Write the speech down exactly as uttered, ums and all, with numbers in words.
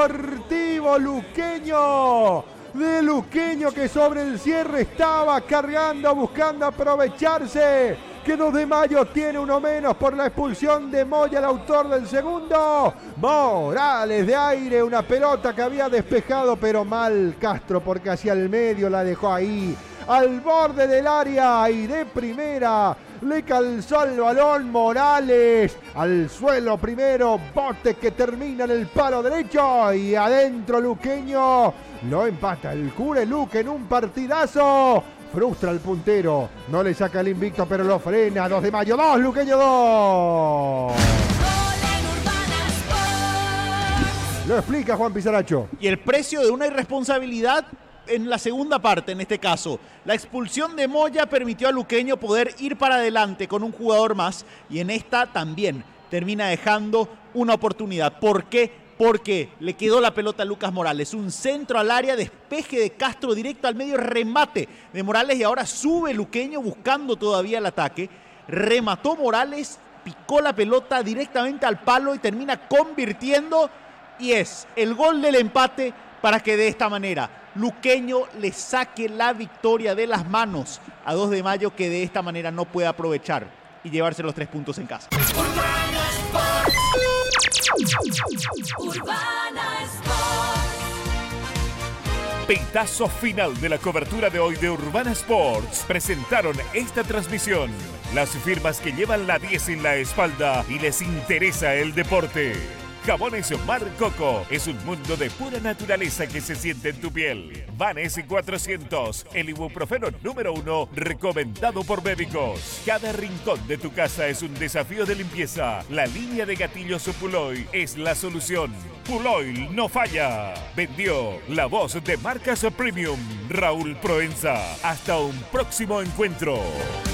Deportivo Luqueño. De Luqueño que sobre el cierre estaba cargando, buscando aprovecharse. Que dos de mayo tiene uno menos por la expulsión de Moya, el autor del segundo. Morales de aire, una pelota que había despejado, pero mal Castro porque hacia el medio la dejó ahí. Al borde del área y de primera le calzó el balón Morales. Al suelo primero, bote que termina en el palo derecho y adentro Luqueño. Lo empata el Cure Luque en un partidazo. Frustra al puntero, no le saca el invicto pero lo frena. dos de mayo, dos, Luqueño dos. Lo explica Juan Pizarracho. Y el precio de una irresponsabilidad en la segunda parte, en este caso. La expulsión de Moya permitió a Luqueño poder ir para adelante con un jugador más y en esta también termina dejando una oportunidad. ¿Por qué? Porque le quedó la pelota a Lucas Morales. Un centro al área, despeje de Castro directo al medio, remate de Morales y ahora sube Luqueño buscando todavía el ataque. Remató Morales, picó la pelota directamente al palo y termina convirtiendo y es el gol del empate para que de esta manera Luqueño le saque la victoria de las manos a dos de mayo, que de esta manera no puede aprovechar y llevarse los tres puntos en casa. Urbana Sports. Urbana Sports. Peitazo final de la cobertura de hoy de Urbana Sports. Presentaron esta transmisión las firmas que llevan la diez en la espalda y les interesa el deporte. Jabones Mar Coco es un mundo de pura naturaleza que se siente en tu piel. Vanes cuatrocientos, el ibuprofeno número uno recomendado por médicos. Cada rincón de tu casa es un desafío de limpieza. La línea de gatillos Puloy es la solución. Puloy no falla. Vendió la voz de marcas premium, Raúl Proenza. Hasta un próximo encuentro.